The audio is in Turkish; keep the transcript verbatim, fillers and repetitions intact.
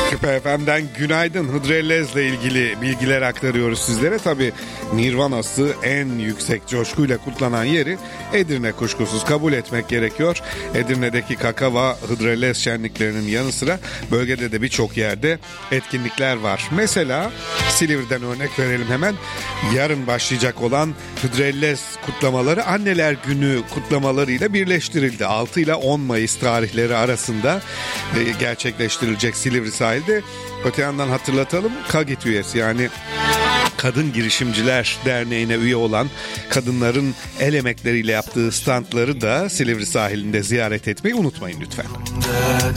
Küpe F M'den günaydın. Hıdrellez'le ilgili bilgiler aktarıyoruz sizlere. Tabii Nirvana'sı en yüksek coşkuyla kutlanan yeri Edirne, kuşkusuz kabul etmek gerekiyor. Edirne'deki Kakava Hıdrellez şenliklerinin yanı sıra bölgede de birçok yerde etkinlikler var. Mesela Silivri'den örnek verelim hemen. Yarın başlayacak olan Hıdrellez kutlamaları Anneler Günü kutlamalarıyla birleştirildi. altı ile on Mayıs tarihleri arasında gerçekleştirilecek Silivri sahilde. Öte yandan hatırlatalım, KAGİT üyesi yani Kadın Girişimciler Derneği'ne üye olan kadınların el emekleriyle yaptığı standları da Silivri sahilinde ziyaret etmeyi unutmayın lütfen.